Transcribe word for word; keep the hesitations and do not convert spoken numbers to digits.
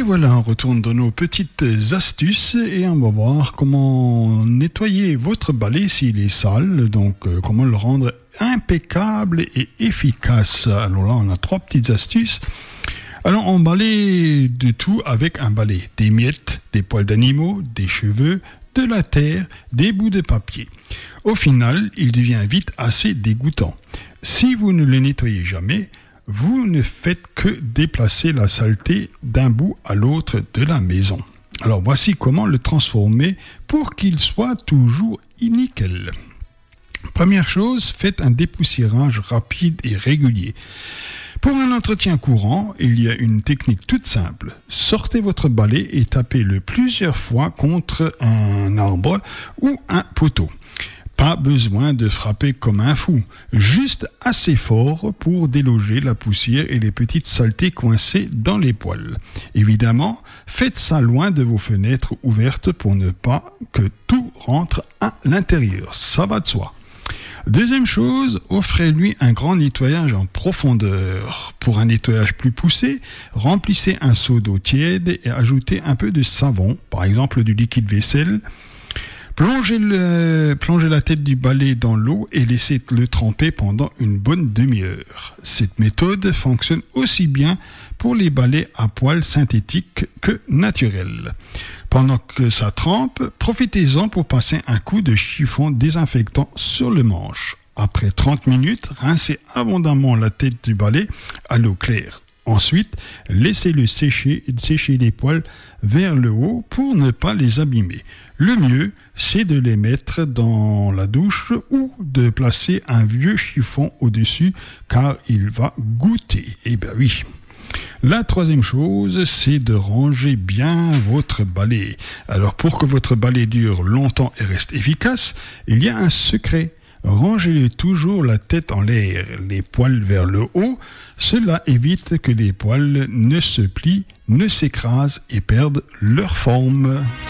voilà, on retourne dans nos petites astuces et on va voir comment nettoyer votre balai s'il est sale, donc euh, comment le rendre impeccable et efficace. Alors là, on a trois petites astuces. Alors, on balaye de tout avec un balai. Des miettes, des poils d'animaux, des cheveux, de la terre, des bouts de papier. Au final, il devient vite assez dégoûtant. Si vous ne le nettoyez jamais, vous ne faites que déplacer la saleté d'un bout à l'autre de la maison. Alors voici comment le transformer pour qu'il soit toujours nickel. Première chose, faites un dépoussiérage rapide et régulier. Pour un entretien courant, il y a une technique toute simple. Sortez votre balai et tapez-le plusieurs fois contre un arbre ou un poteau. Pas besoin de frapper comme un fou, juste assez fort pour déloger la poussière et les petites saletés coincées dans les poils. Évidemment, faites ça loin de vos fenêtres ouvertes pour ne pas que tout rentre à l'intérieur. Ça va de soi. Deuxième chose, offrez-lui un grand nettoyage en profondeur. Pour un nettoyage plus poussé, remplissez un seau d'eau tiède et ajoutez un peu de savon, par exemple du liquide vaisselle. Plongez, le, plongez la tête du balai dans l'eau et laissez-le tremper pendant une bonne demi-heure. Cette méthode fonctionne aussi bien pour les balais à poils synthétiques que naturels. Pendant que ça trempe, profitez-en pour passer un coup de chiffon désinfectant sur le manche. Après trente minutes, rincez abondamment la tête du balai à l'eau claire. Ensuite, laissez-le sécher, sécher les poils vers le haut pour ne pas les abîmer. Le mieux, c'est de les mettre dans la douche ou de placer un vieux chiffon au-dessus car il va goûter. Eh bien oui. La troisième chose, c'est de ranger bien votre balai. Alors pour que votre balai dure longtemps et reste efficace, il y a un secret. Rangez-le toujours la tête en l'air, les poils vers le haut. Cela évite que les poils ne se plient, ne s'écrasent et perdent leur forme.